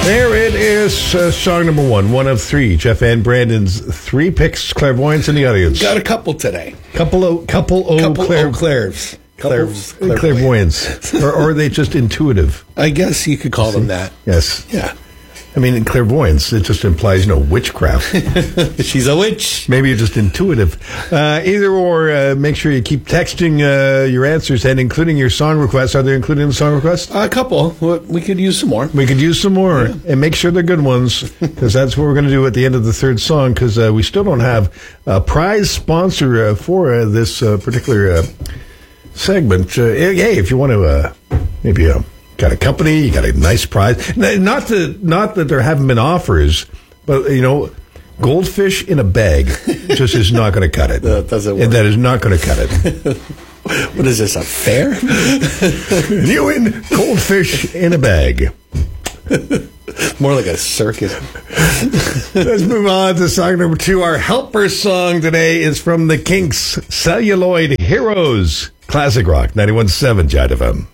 There it is, song number one of three. Jeff and Brandon's three picks, clairvoyance in the audience. Got a couple today. Couple clairvoyance. or are they just intuitive? I guess you could call them that. Yes. Yeah. I mean, in clairvoyance, it just implies, witchcraft. She's a witch. Maybe you're just intuitive. Either or, make sure you keep texting your answers and including your song requests. Are they included in the song request? A couple. We could use some more. We could use some more. Yeah. And make sure they're good ones, because that's what we're going to do at the end of the third song, because we still don't have a prize sponsor for this particular segment. Hey, if you want to maybe... got a company, you got a nice prize. Not that there haven't been offers, but, goldfish in a bag just is not going to cut it. That doesn't work. That is not going to cut it. What is this, a fair? You win goldfish in a bag. More like a circus. Let's move on to song number two. Our helper song today is from the Kinks, Celluloid Heroes. Classic Rock, 91.7 Jive FM.